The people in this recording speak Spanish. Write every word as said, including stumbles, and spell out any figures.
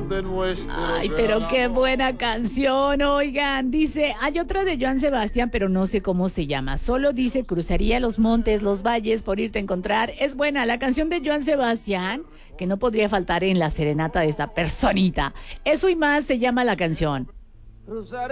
de nuestro Ay, pero gran qué amor. buena canción, oigan. Dice, hay otra de Joan Sebastián, pero no sé cómo se llama. Solo dice, cruzaría los montes, los valles por irte a encontrar. Es buena la canción de Joan Sebastián, que no podría faltar en la serenata de esta personita. Eso y más se llama la canción. Cruzar